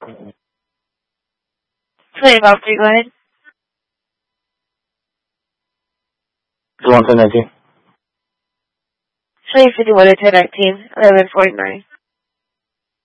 Sorry about you, go ahead. 219. Sorry for the weather 1019, 1149.